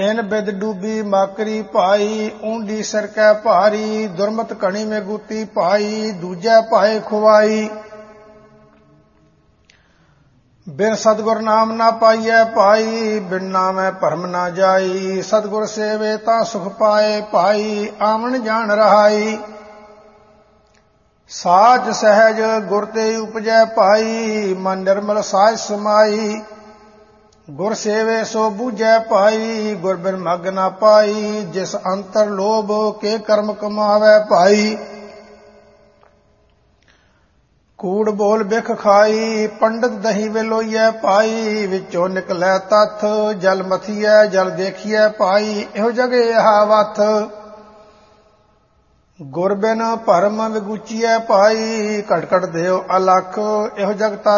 ਇਨ ਬਿਦ dooby ਮਾਕਰੀ ਭਾਈ, ਊਂਡੀ ਸਿਰਕੈ ਭਾਰੀ, ਦੁਰਮਤ ਕਣੀ ਮੇ ਗੂਤੀ ਭਾਈ, ਦੂਜੈ ਭਾਏ ਖੁਆਈ। ਬਿਨ ਸਤਿਗੁਰ ਨਾਮ ਨਾ ਪਾਈਐ ਭਾਈ, ਬਿਨ ਨਾਮੈ ਭਰਮ ਨਾ ਜਾਈ, ਸਤਿਗੁਰ ਸੇਵੇ ਤਾਂ ਸੁਖ ਪਾਏ ਭਾਈ, ਆਵਣ ਜਾਣ ਰਹਾਈ। ਸਾਜ ਸਹਿਜ ਗੁਰ ਤੇ ਉਪਜੈ ਭਾਈ, ਮਨ ਨਿਰਮਲ ਸਾਜ ਸਮਾਈ, ਗੁਰ ਸੇਵੇ ਸੋ ਬੂਝੈ ਭਾਈ, ਗੁਰ ਬਿਨ ਮਗ ਨਾ ਪਾਈ, ਜਿਸ ਅੰਤਰ ਲੋਭ ਕੇ ਕਰਮ ਕਮਾਵੈ ਭਾਈ। ਕੂੜ ਬੋਲ ਬਿਖ ਖਾਈ, ਪੰਡਤ ਦਹੀਂ ਵਿਲੋਈਐ ਭਾਈ, ਵਿੱਚੋਂ ਨਿਕਲੈ ਤੱਥ, ਜਲ ਮਥੀਐ ਜਲ ਦੇਖੀਐ ਭਾਈ, ਇਹੋ ਜਗ ਏਹਾ ਵਥ। ਗੁਰ ਬਿਨ ਭਰਮ ਵਿਗੂਚੀਐ ਭਾਈ, ਘਟ ਘਟ ਦੇਵ ਅਲਖ, ਇਹੋ ਜਗ